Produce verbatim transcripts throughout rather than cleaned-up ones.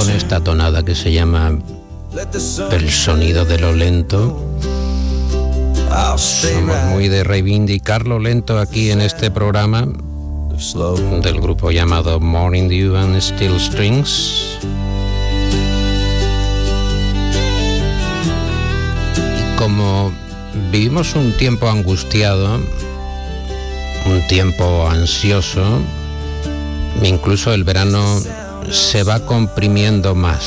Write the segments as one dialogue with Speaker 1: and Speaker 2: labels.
Speaker 1: con esta tonada que se llama El sonido de lo lento. Somos muy de reivindicar lo lento aquí en este programa del grupo llamado Morning Dew and Steel Strings. Y como vivimos un tiempo angustiado, un tiempo ansioso, incluso el verano se va comprimiendo más.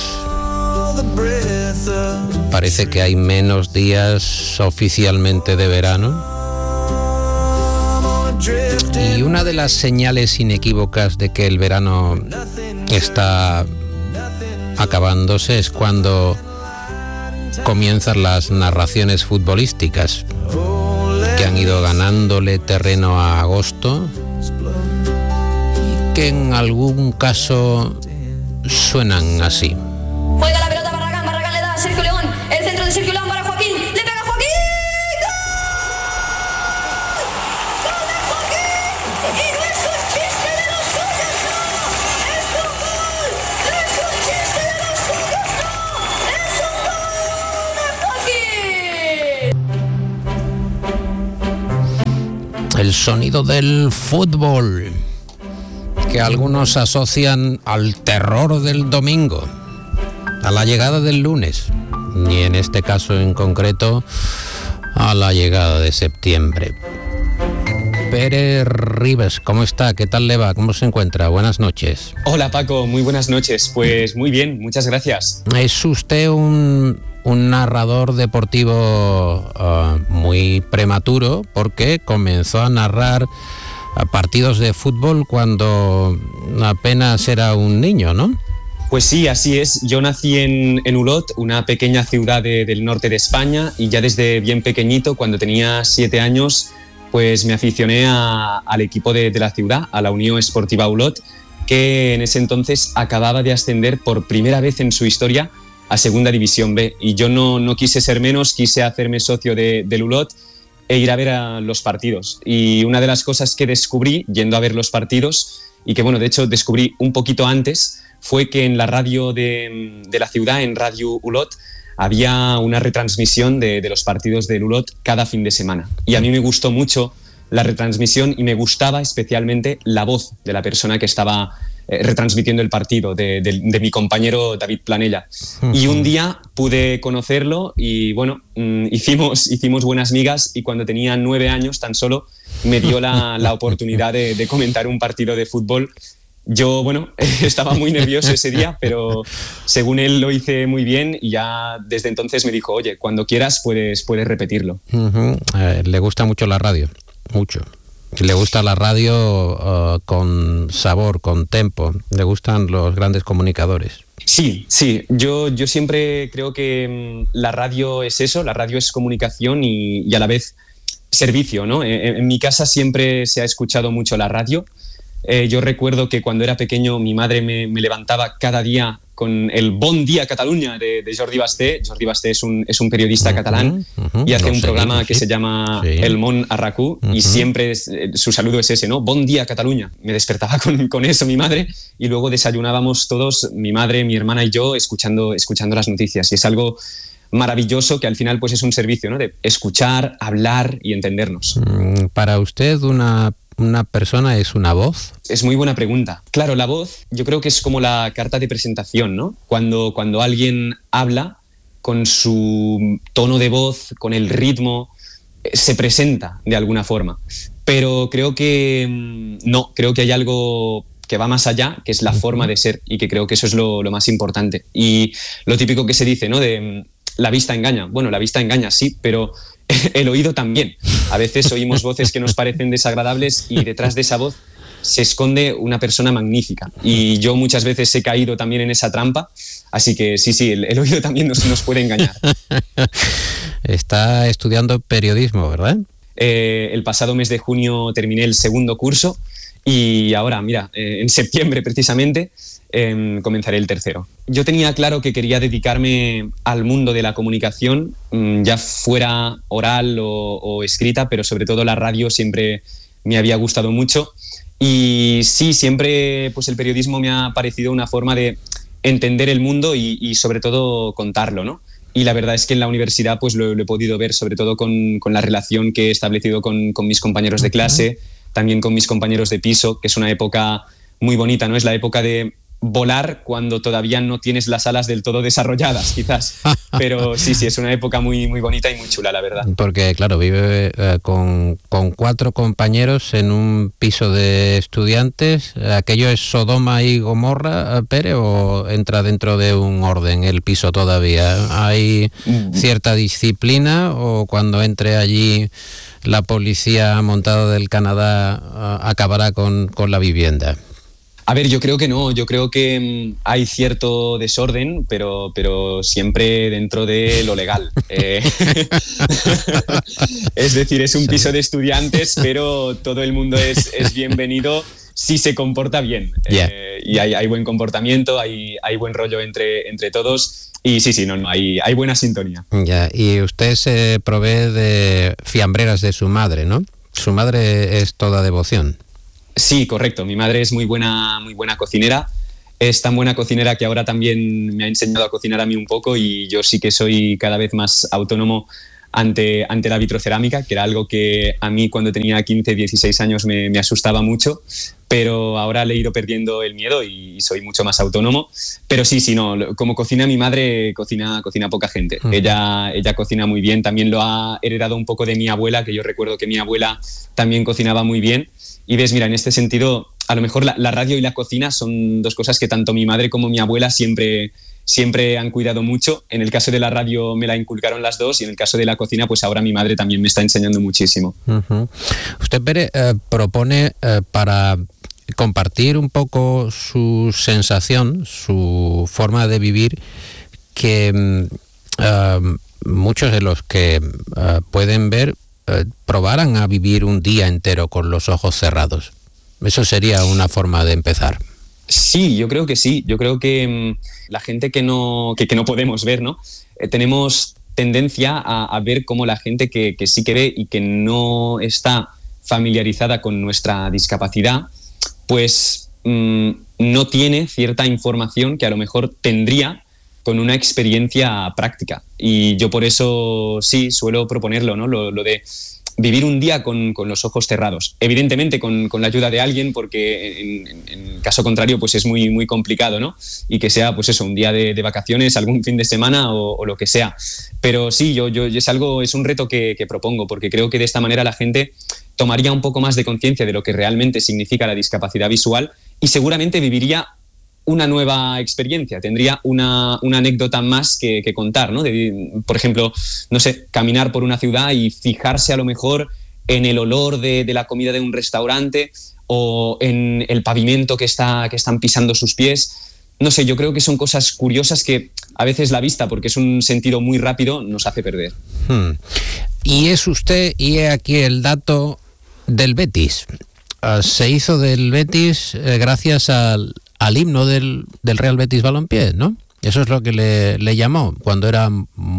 Speaker 1: Parece que hay menos días oficialmente de verano. Y una de las señales inequívocas de que el verano está acabándose es cuando comienzan las narraciones futbolísticas, que han ido ganándole terreno a agosto, y que en algún caso suenan así.
Speaker 2: Juega la pelota Barragán, Barragán le da a Sergio León, el centro de Sergio León para Joaquín, le pega Joaquín, ¡gol! ¡Gol de Joaquín! Y no es un chiste de los suyos, no, es un gol, no es un chiste de los suyos, no, es un gol de Joaquín.
Speaker 1: El sonido del fútbol, que algunos asocian al terror del domingo, a la llegada del lunes, y en este caso en concreto a la llegada de septiembre. Pere Ribes, ¿cómo está? ¿Qué tal le va? ¿Cómo se encuentra? Buenas noches.
Speaker 3: Hola Paco, muy buenas noches. Pues muy bien, muchas gracias.
Speaker 1: Es usted un, un narrador deportivo uh, muy prematuro, porque comenzó a narrar partidos de fútbol cuando apenas era un niño, ¿no?
Speaker 3: Pues sí, así es. Yo nací en, en Olot, una pequeña ciudad de, del norte de España, y ya desde bien pequeñito, cuando tenía siete años, pues me aficioné a, al equipo de, de la ciudad, a la Unión Esportiva Olot, que en ese entonces acababa de ascender por primera vez en su historia a Segunda División B. Y yo no, no quise ser menos, quise hacerme socio de, del Olot e ir a ver a los partidos. Y una de las cosas que descubrí yendo a ver los partidos, y que bueno, de hecho descubrí un poquito antes, fue que en la radio de, de la ciudad, en Radio Olot, había una retransmisión de, de los partidos del Olot cada fin de semana. Y a mí me gustó mucho la retransmisión y me gustaba especialmente la voz de la persona que estaba eh, retransmitiendo el partido, de, de, de mi compañero David Planella. Uh-huh. Y un día pude conocerlo y bueno, mm, hicimos, hicimos buenas migas, y cuando tenía nueve años tan solo me dio la, la oportunidad de, de comentar un partido de fútbol. Yo, bueno, estaba muy nervioso ese día, pero según él lo hice muy bien, y ya desde entonces me dijo, oye, cuando quieras puedes, puedes repetirlo.
Speaker 1: Uh-huh. Eh, le gusta mucho la radio, mucho. Le gusta la radio uh, con sabor, con tempo. Le gustan los grandes comunicadores.
Speaker 3: Sí, sí. Yo, yo siempre creo que um, la radio es eso, la radio es comunicación y, y a la vez servicio, ¿no? En, en mi casa siempre se ha escuchado mucho la radio. Eh, yo recuerdo que cuando era pequeño mi madre me, me levantaba cada día con el Bon Dia Catalunya de, de Jordi Basté. Jordi Basté es un, es un periodista uh-huh, catalán uh-huh, y hace un seguimos, programa que sí. se llama sí. El Món a RAC1 uh-huh. y siempre es, su saludo es ese, ¿no? Bon Dia Catalunya. Me despertaba con, con eso mi madre, y luego desayunábamos todos, mi madre, mi hermana y yo, escuchando, escuchando las noticias. Y es algo maravilloso que al final pues es un servicio, ¿no? De escuchar, hablar y entendernos.
Speaker 1: Para usted una... ¿Una persona es una voz?
Speaker 3: Es muy buena pregunta. Claro, la voz yo creo que es como la carta de presentación, ¿no? Cuando, cuando alguien habla con su tono de voz, con el ritmo, se presenta de alguna forma. Pero creo que no, creo que hay algo que va más allá, que es la forma de ser, y que creo que eso es lo, lo más importante. Y lo típico que se dice, ¿no? De la vista engaña. Bueno, la vista engaña, sí, pero el oído también. A veces oímos voces que nos parecen desagradables, y detrás de esa voz se esconde una persona magnífica. Y yo muchas veces he caído también en esa trampa, así que sí, sí, el, el oído también nos, nos puede engañar.
Speaker 1: Está estudiando periodismo, ¿verdad?
Speaker 3: Eh, el pasado mes de junio terminé el segundo curso, y ahora, mira, eh, en septiembre precisamente eh, comenzaré el tercero. Yo tenía claro que quería dedicarme al mundo de la comunicación, ya fuera oral o, o escrita, pero sobre todo la radio siempre me había gustado mucho. Y sí, siempre pues el periodismo me ha parecido una forma de entender el mundo y, y sobre todo contarlo, ¿no? Y la verdad es que en la universidad pues lo, lo he podido ver, sobre todo con, con la relación que he establecido con, con mis compañeros de clase, también con mis compañeros de piso, que es una época muy bonita, ¿no? Es la época de volar cuando todavía no tienes las alas del todo desarrolladas, quizás. Pero sí, sí, es una época muy, muy bonita y muy chula, la verdad.
Speaker 1: Porque, claro, vive eh, con, con cuatro compañeros en un piso de estudiantes. ¿Aquello es Sodoma y Gomorra, Pere, o entra dentro de un orden el piso todavía? ¿Hay cierta disciplina o cuando entre allí la policía montada del Canadá uh, acabará con, con la vivienda?
Speaker 3: A ver, yo creo que no, yo creo que mmm, hay cierto desorden, pero, pero siempre dentro de lo legal. Eh, es decir, es un piso de estudiantes, pero todo el mundo es, es bienvenido si se comporta bien.
Speaker 1: Yeah.
Speaker 3: Eh, y hay, hay buen comportamiento, hay, hay buen rollo entre, entre todos. Y sí, sí, no, no, hay, hay buena sintonía.
Speaker 1: Ya, yeah. Y usted se provee de fiambreras de su madre, ¿no? Su madre es toda devoción.
Speaker 3: Sí, correcto. Mi madre es muy buena, muy buena cocinera. Es tan buena cocinera que ahora también me ha enseñado a cocinar a mí un poco y yo sí que soy cada vez más autónomo ante, ante la vitrocerámica, que era algo que a mí cuando tenía quince, dieciséis años me, me asustaba mucho, pero ahora le he ido perdiendo el miedo y soy mucho más autónomo. Pero sí, sí, no, como cocina mi madre, cocina, cocina poca gente. Uh-huh. Ella, ella cocina muy bien, también lo ha heredado un poco de mi abuela, que yo recuerdo que mi abuela también cocinaba muy bien. Y ves, mira, en este sentido, a lo mejor la, la radio y la cocina son dos cosas que tanto mi madre como mi abuela siempre, siempre han cuidado mucho. En el caso de la radio me la inculcaron las dos y en el caso de la cocina, pues ahora mi madre también me está enseñando muchísimo.
Speaker 1: Uh-huh. Usted, Pere, eh, propone eh, para compartir un poco su sensación, su forma de vivir, que eh, muchos de los que eh, pueden ver eh, probaran a vivir un día entero con los ojos cerrados. Eso sería una forma de empezar.
Speaker 3: Sí, yo creo que sí. Yo creo que mmm, la gente que no, que, que no podemos ver, ¿no? Eh, tenemos tendencia a, a ver cómo la gente que, que sí que ve y que no está familiarizada con nuestra discapacidad, pues mmm, no tiene cierta información que a lo mejor tendría con una experiencia práctica. Y yo por eso sí suelo proponerlo, ¿no? Lo, lo de vivir un día con, con los ojos cerrados. Evidentemente con, con la ayuda de alguien, porque en, en, en caso contrario pues es muy, muy complicado, ¿no? Y que sea pues eso, un día de, de vacaciones, algún fin de semana o, o lo que sea. Pero sí, yo, yo es algo, es un reto que, que propongo, porque creo que de esta manera la gente tomaría un poco más de conciencia de lo que realmente significa la discapacidad visual y seguramente viviría una nueva experiencia, tendría una, una anécdota más que, que contar, ¿no? De, por ejemplo, no sé, caminar por una ciudad y fijarse a lo mejor en el olor de, de la comida de un restaurante o en el pavimento que, está, que están pisando sus pies. No sé, yo creo que son cosas curiosas que a veces la vista, porque es un sentido muy rápido, nos hace perder.
Speaker 1: Hmm. Y es usted, y he aquí el dato del Betis. Uh, se hizo del Betis eh, gracias al al himno del, del Real Betis Balompié, ¿no? Eso es lo que le, le llamó. Cuando era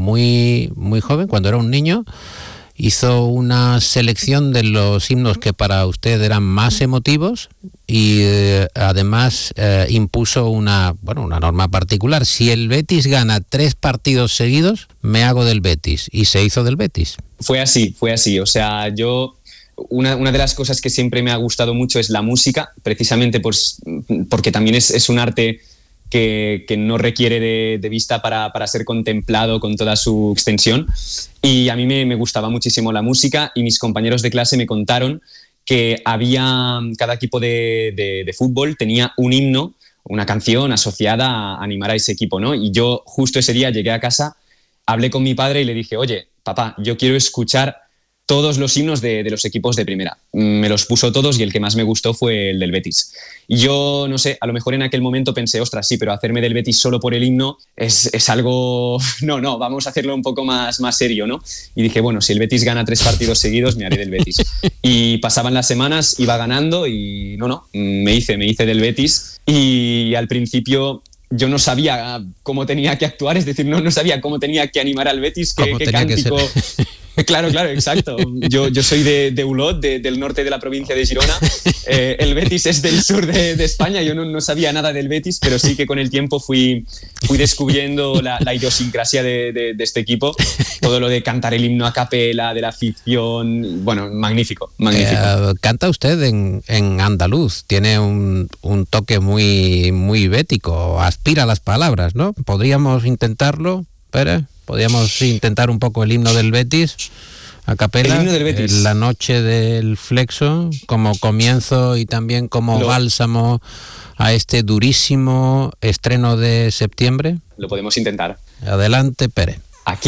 Speaker 1: muy, muy joven, cuando era un niño, hizo una selección de los himnos que para usted eran más emotivos y eh, además eh, impuso una, bueno, una norma particular. Si el Betis gana tres partidos seguidos, me hago del Betis. Y se hizo del Betis.
Speaker 3: Fue así, fue así. O sea, yo... Una, una de las cosas que siempre me ha gustado mucho es la música, precisamente pues, porque también es, es un arte que, que no requiere de, de vista para, para ser contemplado con toda su extensión. Y a mí me, me gustaba muchísimo la música y mis compañeros de clase me contaron que había, cada equipo de, de, de fútbol tenía un himno, una canción asociada a animar a ese equipo, ¿no? Y yo justo ese día llegué a casa, hablé con mi padre y le dije, oye, papá, yo quiero escuchar todos los himnos de, de los equipos de primera. Me los puso todos y el que más me gustó fue el del Betis. Y yo, no sé, a lo mejor en aquel momento pensé, ostras, sí, pero hacerme del Betis solo por el himno es, es algo... No, no, vamos a hacerlo un poco más, más serio, ¿no? Y dije, bueno, si el Betis gana tres partidos seguidos, me haré del Betis. Y pasaban las semanas, iba ganando y no, no, me hice, me hice del Betis. Y al principio... yo no sabía cómo tenía que actuar, es decir, no, no sabía cómo tenía que animar al Betis, qué, qué cántico, Claro, claro, exacto. Yo, yo soy de, de Olot, de, del norte de la provincia de Girona. Eh, el Betis es del sur de, de España. Yo no, no sabía nada del Betis, pero sí que con el tiempo fui, fui descubriendo la, la idiosincrasia de, de, de este equipo. Todo lo de cantar el himno a capela, de la afición. Bueno, magnífico, magnífico.
Speaker 1: Eh, canta usted en, en andaluz. Tiene un, un toque muy, muy bético. Aspira a las palabras, ¿no? ¿Podríamos intentarlo, Pérez? ¿Podríamos intentar un poco el himno del Betis a capela?
Speaker 3: El himno del Betis.
Speaker 1: La noche del Flexo, como comienzo y también como
Speaker 3: Lo...
Speaker 1: bálsamo a este durísimo estreno de septiembre.
Speaker 3: Lo podemos intentar.
Speaker 1: Adelante, Pérez.